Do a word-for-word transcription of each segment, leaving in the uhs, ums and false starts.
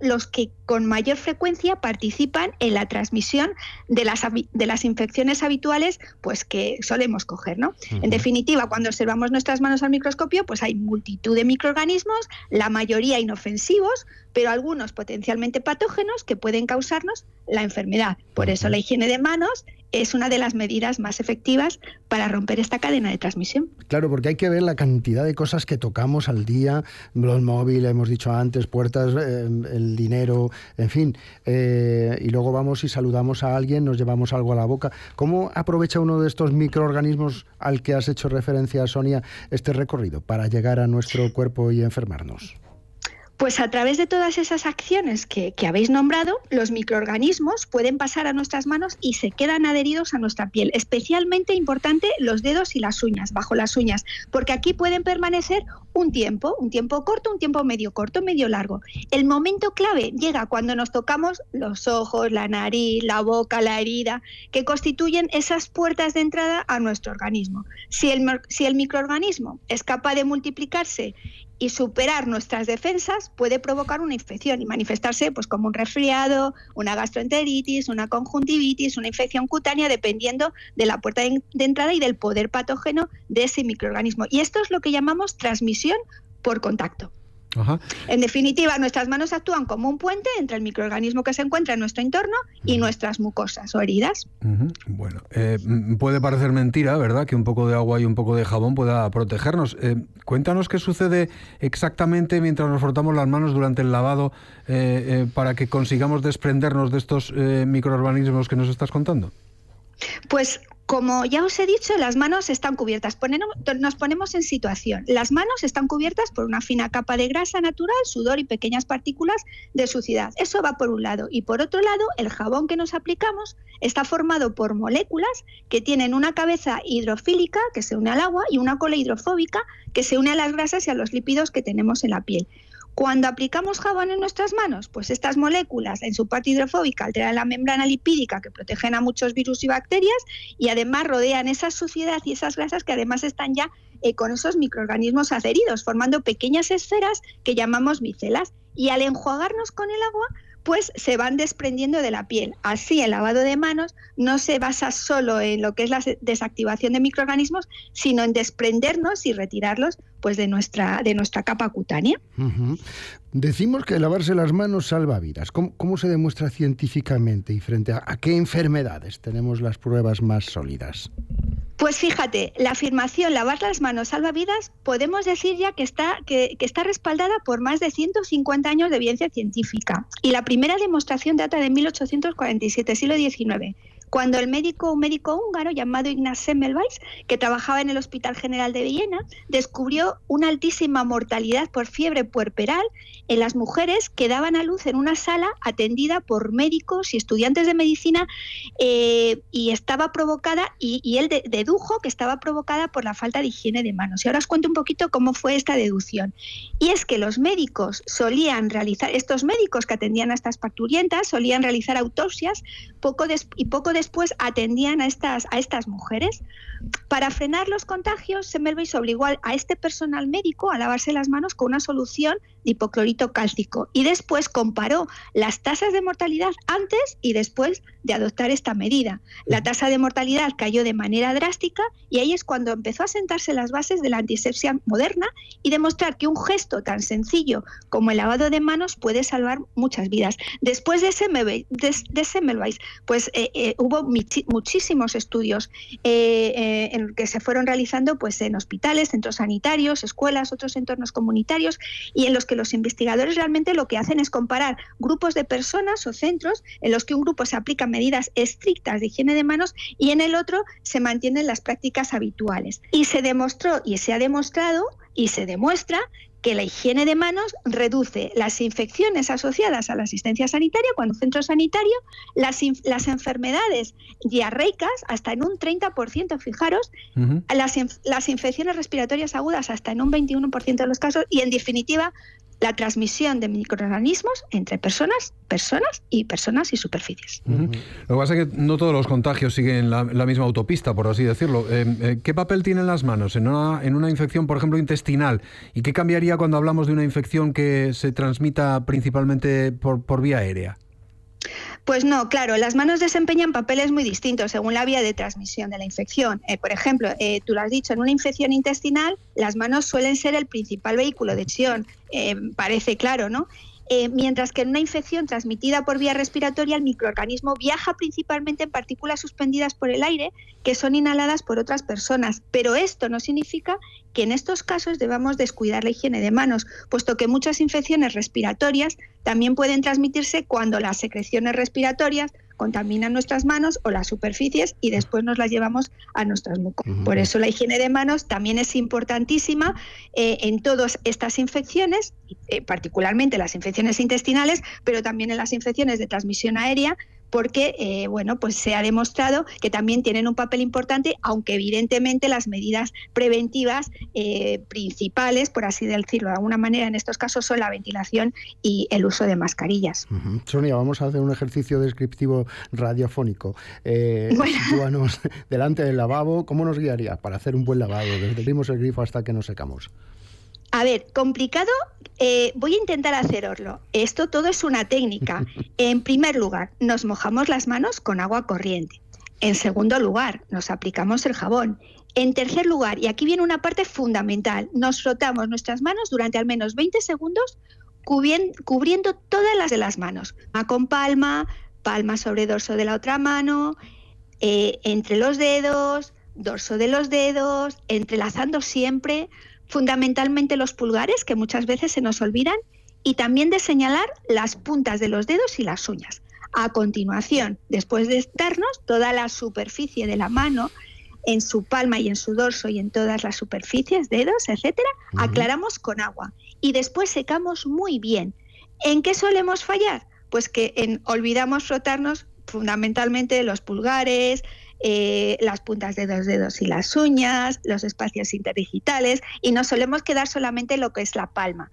los que con mayor frecuencia participan en la transmisión de las, de las infecciones habituales pues, que solemos coger, ¿no? Uh-huh. En definitiva, cuando observamos nuestras manos al microscopio, pues hay multitud de microorganismos, la mayoría inofensivos, pero algunos potencialmente patógenos que pueden causarnos la enfermedad. Por eso la higiene de manos es una de las medidas más efectivas para romper esta cadena de transmisión. Claro, porque hay que ver la cantidad de cosas que tocamos al día, los móviles, hemos dicho antes, puertas, eh, el dinero, en fin, eh, y luego vamos y saludamos a alguien, nos llevamos algo a la boca. ¿Cómo aprovecha uno de estos microorganismos al que has hecho referencia, Sonia, este recorrido para llegar a nuestro cuerpo y enfermarnos? Pues a través de todas esas acciones que, que habéis nombrado, los microorganismos pueden pasar a nuestras manos y se quedan adheridos a nuestra piel. Especialmente importante los dedos y las uñas, bajo las uñas, porque aquí pueden permanecer un tiempo, un tiempo corto, un tiempo medio corto, medio largo. El momento clave llega cuando nos tocamos los ojos, la nariz, la boca, la herida, que constituyen esas puertas de entrada a nuestro organismo. Si el, si el microorganismo es capaz de multiplicarse y superar nuestras defensas, puede provocar una infección y manifestarse pues, como un resfriado, una gastroenteritis, una conjuntivitis, una infección cutánea, dependiendo de la puerta de, de entrada y del poder patógeno de ese microorganismo. Y esto es lo que llamamos transmisión por contacto. Ajá. En definitiva, nuestras manos actúan como un puente entre el microorganismo que se encuentra en nuestro entorno y uh-huh. nuestras mucosas o heridas. Uh-huh. Bueno, eh, puede parecer mentira, ¿verdad?, que un poco de agua y un poco de jabón pueda protegernos. Eh, cuéntanos qué sucede exactamente mientras nos frotamos las manos durante el lavado eh, eh, para que consigamos desprendernos de estos eh, microorganismos que nos estás contando. Pues como ya os he dicho, las manos están cubiertas. Ponemos, nos ponemos en situación. Las manos están cubiertas por una fina capa de grasa natural, sudor y pequeñas partículas de suciedad. Eso va por un lado. Y por otro lado, el jabón que nos aplicamos está formado por moléculas que tienen una cabeza hidrofílica, que se une al agua, y una cola hidrofóbica, que se une a las grasas y a los lípidos que tenemos en la piel. Cuando aplicamos jabón en nuestras manos, pues estas moléculas en su parte hidrofóbica alteran la membrana lipídica que protegen a muchos virus y bacterias y además rodean esa suciedad y esas grasas que además están ya eh, con esos microorganismos adheridos, formando pequeñas esferas que llamamos micelas. Y al enjuagarnos con el agua, pues se van desprendiendo de la piel. Así, el lavado de manos no se basa solo en lo que es la desactivación de microorganismos, sino en desprendernos y retirarlos pues de nuestra, de nuestra capa cutánea. Uh-huh. Decimos que lavarse las manos salva vidas. ¿Cómo, cómo se demuestra científicamente y frente a, a qué enfermedades tenemos las pruebas más sólidas? Pues fíjate, la afirmación lavar las manos salva vidas podemos decir ya que está, que, que está respaldada por más de ciento cincuenta años de evidencia científica. Y la primera demostración data de mil ochocientos cuarenta y siete, siglo diecinueve, cuando el médico, un médico húngaro llamado Ignaz Semmelweis, que trabajaba en el Hospital General de Viena, descubrió una altísima mortalidad por fiebre puerperal en las mujeres que daban a luz en una sala atendida por médicos y estudiantes de medicina eh, y estaba provocada, y, y él de, dedujo que estaba provocada por la falta de higiene de manos. Y ahora os cuento un poquito cómo fue esta deducción. Y es que los médicos solían realizar, estos médicos que atendían a estas parturientas, solían realizar autopsias poco des, y poco después Después atendían a estas, a estas mujeres. Para frenar los contagios, Semmelweis obligó a este personal médico a lavarse las manos con una solución de hipoclorito cálcico y después comparó las tasas de mortalidad antes y después de adoptar esta medida. La tasa de mortalidad cayó de manera drástica y ahí es cuando empezó a sentarse las bases de la antisepsia moderna y demostrar que un gesto tan sencillo como el lavado de manos puede salvar muchas vidas. Después de Semmelweis, de, de Semmelweis pues eh, eh, hubo muchísimos estudios eh, eh, en que se fueron realizando pues, en hospitales, centros sanitarios, escuelas, otros entornos comunitarios, y en los que los investigadores realmente lo que hacen es comparar grupos de personas o centros en los que un grupo se aplica medidas estrictas de higiene de manos y en el otro se mantienen las prácticas habituales. Y se demostró y se ha demostrado y se demuestra que la higiene de manos reduce las infecciones asociadas a la asistencia sanitaria, cuando centro sanitario, las, las enfermedades diarreicas hasta en un treinta por ciento, fijaros, uh-huh. las, las infecciones respiratorias agudas hasta en un veintiuno por ciento de los casos y, en definitiva, la transmisión de microorganismos entre personas, personas y personas y superficies. Uh-huh. Lo que pasa es que no todos los contagios siguen la, la misma autopista, por así decirlo. Eh, eh, ¿Qué papel tienen las manos en una, en una infección, por ejemplo, intestinal? ¿Y qué cambiaría cuando hablamos de una infección que se transmita principalmente por, por vía aérea? Pues no, claro, las manos desempeñan papeles muy distintos según la vía de transmisión de la infección. Eh, por ejemplo, eh, tú lo has dicho, en una infección intestinal, las manos suelen ser el principal vehículo de transmisión, eh, parece claro, ¿no? Eh, mientras que en una infección transmitida por vía respiratoria, el microorganismo viaja principalmente en partículas suspendidas por el aire que son inhaladas por otras personas. Pero esto no significa que en estos casos debamos descuidar la higiene de manos, puesto que muchas infecciones respiratorias también pueden transmitirse cuando las secreciones respiratorias contaminan nuestras manos o las superficies y después nos las llevamos a nuestras mucosas. Uh-huh. Por eso la higiene de manos también es importantísima eh, en todas estas infecciones, eh, particularmente las infecciones intestinales, pero también en las infecciones de transmisión aérea, porque eh, bueno, pues se ha demostrado que también tienen un papel importante, aunque evidentemente las medidas preventivas eh, principales, por así decirlo de alguna manera, en estos casos son la ventilación y el uso de mascarillas. Uh-huh. Sonia, vamos a hacer un ejercicio descriptivo radiofónico. Eh, bueno. Sitúanos delante del lavabo. ¿Cómo nos guiaría para hacer un buen lavado, desde que abrimos el grifo hasta que nos secamos? A ver, complicado, eh, voy a intentar hacerlo. Esto todo es una técnica. En primer lugar, nos mojamos las manos con agua corriente. En segundo lugar, nos aplicamos el jabón. En tercer lugar, y aquí viene una parte fundamental, nos frotamos nuestras manos durante al menos veinte segundos cubriendo todas las de las manos. Palma con palma, palma sobre dorso de la otra mano, eh, entre los dedos, dorso de los dedos, entrelazando siempre, fundamentalmente los pulgares, que muchas veces se nos olvidan, y también de señalar las puntas de los dedos y las uñas. A continuación, después de darnos toda la superficie de la mano, en su palma y en su dorso y en todas las superficies, dedos, etcétera, uh-huh. aclaramos con agua y después secamos muy bien. ¿En qué solemos fallar? Pues que en, olvidamos frotarnos fundamentalmente los pulgares, eh, las puntas de los dedos y las uñas, los espacios interdigitales, y nos solemos quedar solamente lo que es la palma.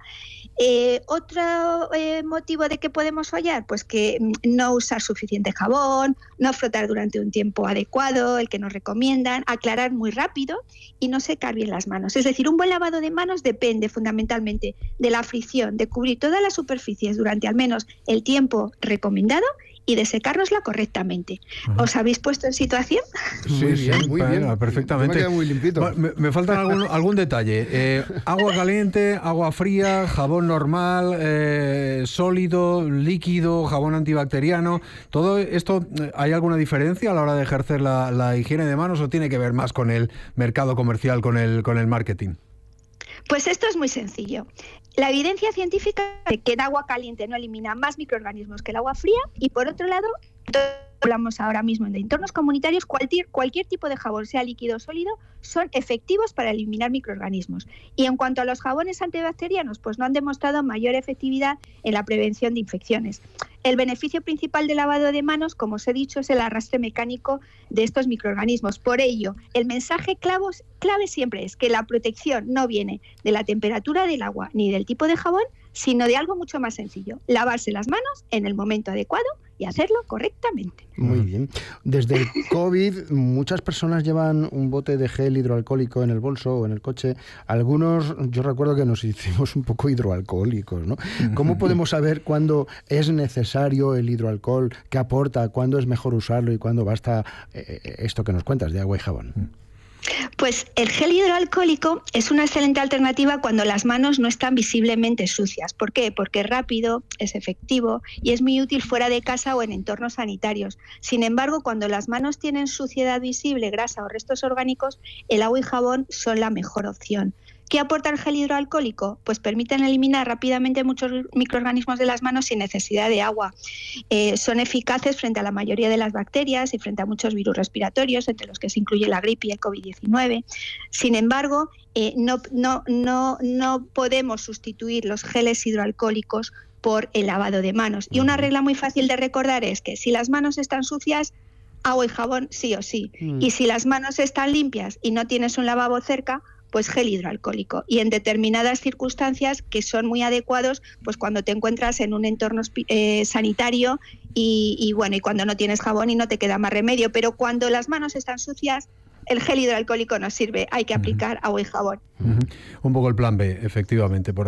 Eh, ¿Otro eh, motivo de que podemos fallar? Pues que no usar suficiente jabón, no frotar durante un tiempo adecuado, el que nos recomiendan, aclarar muy rápido y no secar bien las manos. Es decir, un buen lavado de manos depende fundamentalmente de la fricción, de cubrir todas las superficies durante al menos el tiempo recomendado y de secárnosla correctamente. Ajá. ¿Os habéis puesto en situación? Sí, muy bien, muy bien, bien. Perfectamente. Me queda muy limpito. Me, me falta algún, algún detalle. Eh, agua caliente, agua fría, jabón normal, eh, sólido, líquido, jabón antibacteriano. ¿Todo esto, hay alguna diferencia a la hora de ejercer la, la higiene de manos o tiene que ver más con el mercado comercial, con el, con el marketing? Pues esto es muy sencillo. La evidencia científica de que el agua caliente no elimina más microorganismos que el agua fría y, por otro lado, hablamos ahora mismo de entornos comunitarios, cualquier, cualquier tipo de jabón, sea líquido o sólido, son efectivos para eliminar microorganismos. Y en cuanto a los jabones antibacterianos, pues no han demostrado mayor efectividad en la prevención de infecciones. El beneficio principal del lavado de manos, como os he dicho, es el arrastre mecánico de estos microorganismos. Por ello, el mensaje clavos, clave siempre es que la protección no viene de la temperatura del agua ni del tipo de jabón, sino de algo mucho más sencillo: lavarse las manos en el momento adecuado y hacerlo correctamente. Muy bien. Desde el COVID, muchas personas llevan un bote de gel hidroalcohólico en el bolso o en el coche. Algunos, yo recuerdo que nos hicimos un poco hidroalcohólicos, ¿no? ¿Cómo podemos saber cuándo es necesario el hidroalcohol, qué aporta, cuándo es mejor usarlo y cuándo basta eh, esto que nos cuentas de agua y jabón? Pues el gel hidroalcohólico es una excelente alternativa cuando las manos no están visiblemente sucias. ¿Por qué? Porque es rápido, es efectivo y es muy útil fuera de casa o en entornos sanitarios. Sin embargo, cuando las manos tienen suciedad visible, grasa o restos orgánicos, el agua y jabón son la mejor opción. ¿Qué aporta el gel hidroalcohólico? Pues permiten eliminar rápidamente muchos microorganismos de las manos sin necesidad de agua. Eh, son eficaces frente a la mayoría de las bacterias y frente a muchos virus respiratorios, entre los que se incluye la gripe y el COVID diecinueve. Sin embargo, eh, no, no, no, no podemos sustituir los geles hidroalcohólicos por el lavado de manos. Y una regla muy fácil de recordar es que si las manos están sucias, agua y jabón sí o sí. Mm. Y si las manos están limpias y no tienes un lavabo cerca, pues gel hidroalcohólico. Y en determinadas circunstancias que son muy adecuados, pues cuando te encuentras en un entorno eh, sanitario y, y bueno, y cuando no tienes jabón y no te queda más remedio. Pero cuando las manos están sucias, el gel hidroalcohólico no sirve, hay que aplicar uh-huh. agua y jabón. Uh-huh. Un poco el plan B, efectivamente. Por